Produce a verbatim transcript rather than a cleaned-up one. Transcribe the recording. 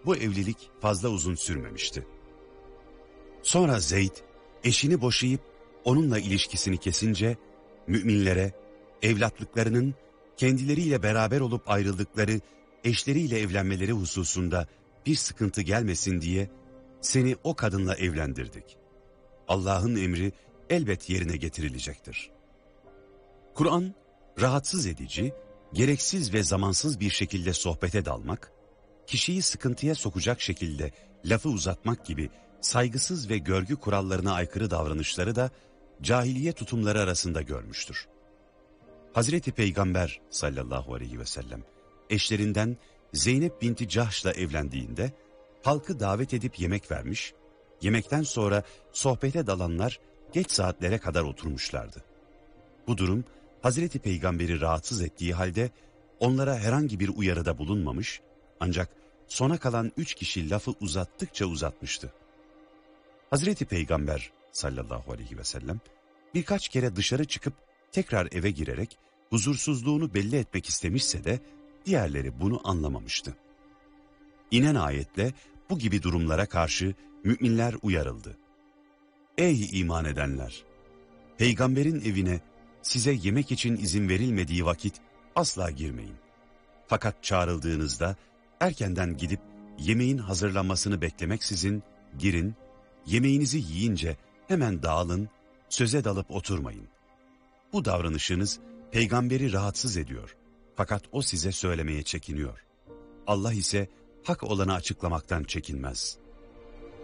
bu evlilik fazla uzun sürmemişti. Sonra Zeyd eşini boşayıp onunla ilişkisini kesince müminlere evlatlıklarının kendileriyle beraber olup ayrıldıkları eşleriyle evlenmeleri hususunda bir sıkıntı gelmesin diye seni o kadınla evlendirdik. Allah'ın emri elbet yerine getirilecektir. Kur'an, rahatsız edici, gereksiz ve zamansız bir şekilde sohbete dalmak, kişiyi sıkıntıya sokacak şekilde lafı uzatmak gibi saygısız ve görgü kurallarına aykırı davranışları da cahiliye tutumları arasında görmüştür. Hazreti Peygamber sallallahu aleyhi ve sellem eşlerinden Zeynep binti Cahş'la evlendiğinde halkı davet edip yemek vermiş, yemekten sonra sohbete dalanlar geç saatlere kadar oturmuşlardı. Bu durum Hazreti Peygamber'i rahatsız ettiği halde onlara herhangi bir uyarıda bulunmamış, ancak sona kalan üç kişi lafı uzattıkça uzatmıştı. Hazreti Peygamber sallallahu aleyhi ve sellem birkaç kere dışarı çıkıp tekrar eve girerek huzursuzluğunu belli etmek istemişse de diğerleri bunu anlamamıştı. İnen ayetle bu gibi durumlara karşı müminler uyarıldı. Ey iman edenler! Peygamberin evine size yemek için izin verilmediği vakit asla girmeyin. Fakat çağrıldığınızda erkenden gidip yemeğin hazırlanmasını beklemeksizin girin, yemeğinizi yiyince hemen dağılın, söze dalıp oturmayın. Bu davranışınız peygamberi rahatsız ediyor. Fakat o size söylemeye çekiniyor. Allah ise hak olanı açıklamaktan çekinmez.